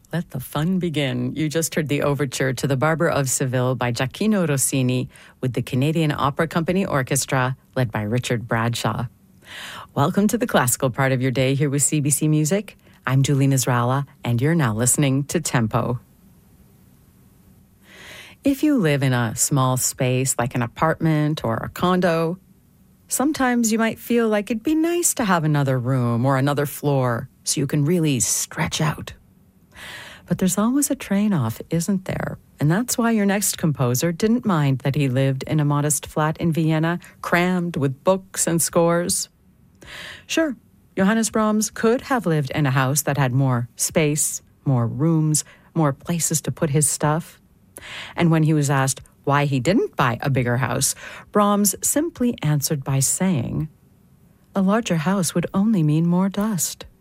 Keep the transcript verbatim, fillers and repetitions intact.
Let the fun begin. You just heard the overture to The Barber of Seville by Gioacchino Rossini with the Canadian Opera Company Orchestra, led by Richard Bradshaw. Welcome to the classical part of your day here with C B C Music. I'm Julie Nasrallah, and you're now listening to Tempo. If you live in a small space like an apartment or a condo, sometimes you might feel like it'd be nice to have another room or another floor so you can really stretch out. But there's always a trade-off, isn't there? And that's why your next composer didn't mind that he lived in a modest flat in Vienna, crammed with books and scores. Sure, Johannes Brahms could have lived in a house that had more space, more rooms, more places to put his stuff. And when he was asked why he didn't buy a bigger house, Brahms simply answered by saying, "A larger house would only mean more dust."